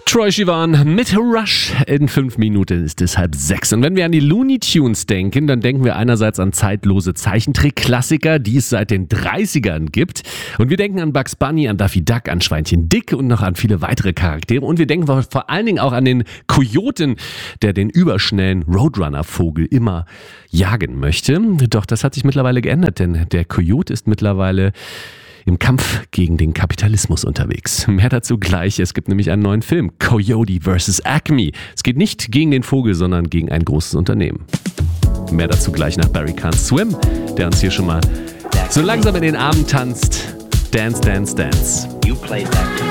Troye Sivan mit Rush. In 5 Minuten ist es 5:30. Und wenn wir an die Looney Tunes denken, dann denken wir einerseits an zeitlose Zeichentrick-Klassiker, die es seit den 30ern gibt. Und wir denken an Bugs Bunny, an Daffy Duck, an Schweinchen Dick und noch an viele weitere Charaktere. Und wir denken vor allen Dingen auch an den Kojoten, der den überschnellen Roadrunner-Vogel immer jagen möchte. Doch das hat sich mittlerweile geändert, denn der Kojote ist mittlerweile im Kampf gegen den Kapitalismus unterwegs. Mehr dazu gleich. Es gibt nämlich einen neuen Film, Coyote vs. Acme. Es geht nicht gegen den Vogel, sondern gegen ein großes Unternehmen. Mehr dazu gleich nach Barry Can't Swim, der uns hier schon mal so langsam in den Armen tanzt. Dance, dance, dance.